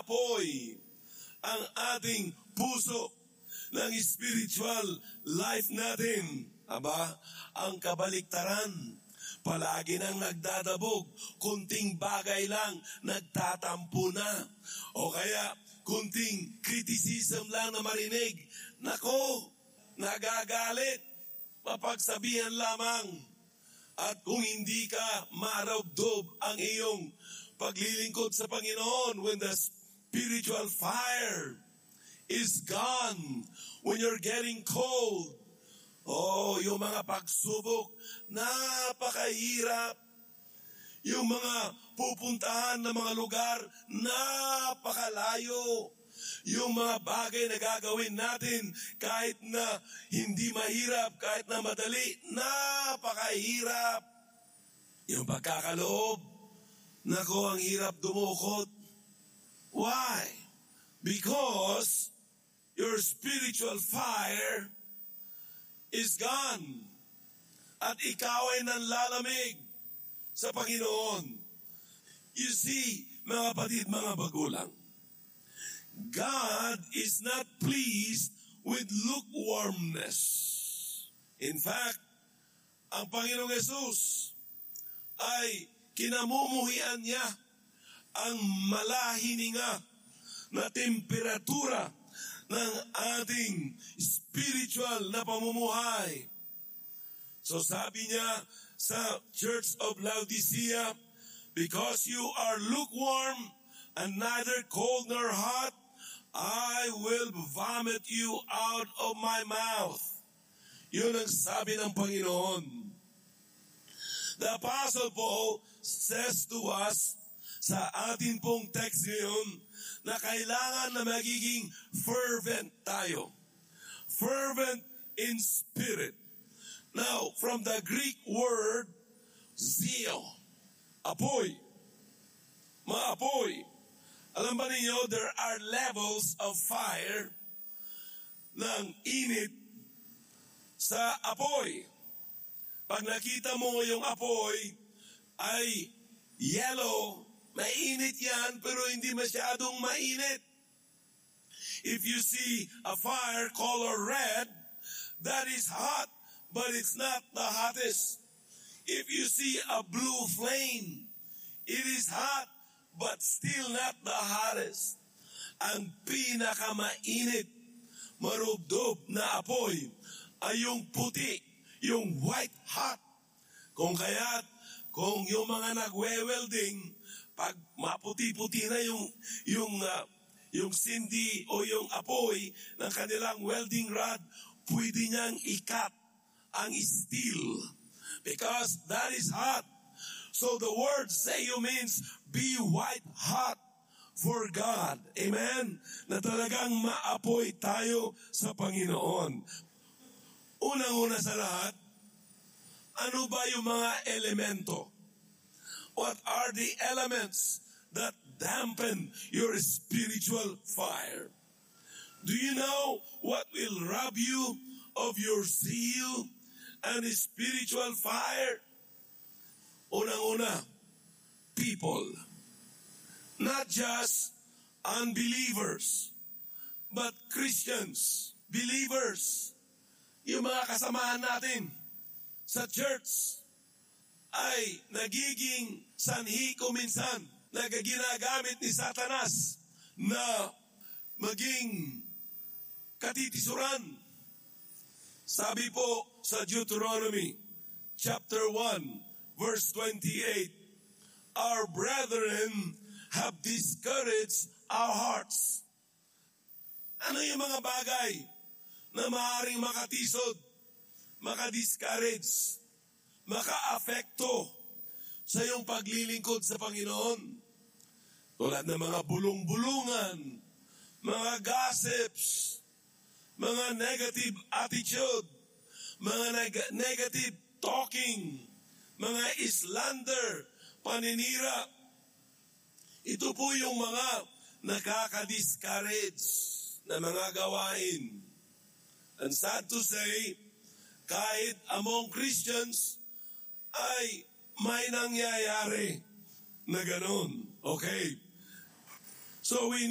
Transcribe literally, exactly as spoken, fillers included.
inaapoy ang ating puso ng spiritual life natin. Aba, ang kabaliktaran, palagi nang nagdadabog, kunting bagay lang, nagtatampo na. O kaya, kunting criticism lang na marinig, nako, nagagalit, mapagsabihan lamang. At kung hindi ka marabdob ang iyong paglilingkod sa Panginoon, when the spiritual fire is gone, when you're getting cold, oh, yung mga pagsubok, napakahirap. Yung mga pupuntahan na mga lugar, napakalayo. Yung mga bagay na gagawin natin, kahit na hindi mahirap, kahit na madali, napakahirap. Yung pagkakaloob, nako, ang hirap dumukot. Why? Because your spiritual fire is gone. At ikaw ay nanlalamig sa Panginoon. You see, mga kapatid, mga bagulang, God is not pleased with lukewarmness. In fact, ang Panginoong Yesus ay kinamumuhian niya ang malahininga na temperatura ng ating spiritual na pamumuhay. So sabi niya sa Church of Laodicea, because you are lukewarm and neither cold nor hot, I will vomit you out of my mouth. Yun ang sabi ng Panginoon. The Apostle Paul says to us sa atin pong text ngayon na kailangan na magiging fervent tayo. Fervent in spirit. Now, from the Greek word, zeal, apoy, maapoy. Alam ba ninyo, there are levels of fire ng init sa apoy. Pag nakita mo yung apoy, ay yellow, mainit yan, pero hindi masyadong mainit. If you see a fire color red, that is hot, but it's not the hottest. If you see a blue flame, it is hot, but still not the hottest. Ang pinakamainit, marubdob na apoy ay yung puti, yung white hot. Kung kaya't, kung yung mga nagwe-welding, pag maputi-puti na yung, yung, uh, yung sindi o yung apoy ng kanilang welding rod, pwede niyang ikat ang steel. Because that is hot. So the word "zeyo" means be white hot for God. Amen? Na talagang maapoy tayo sa Panginoon. Unang-una sa lahat, ano ba yung mga elemento? What are the elements that dampen your spiritual fire? Do you know what will rob you of your zeal and spiritual fire? Unang-una, people. Not just unbelievers, but Christians, believers. Yung mga kasamahan natin sa church ay nagiging sanhi kuminsan, nagaginagamit ni Satanas na maging katitisuran. Sabi po sa Deuteronomy chapter one, verse twenty-eight, our brethren have discouraged our hearts. Ano yung mga bagay na maaaring makatisod, makadiscourage, maka-apekto sa iyong paglilingkod sa Panginoon? Tulad ng mga bulong-bulungan, mga gossips, mga negative attitude, mga neg- negative talking, mga slander, paninira. Ito po yung mga nakaka-discourage na mga gawain. And sad to say, kahit among Christians ay may nangyayari na ganun. Okay? So we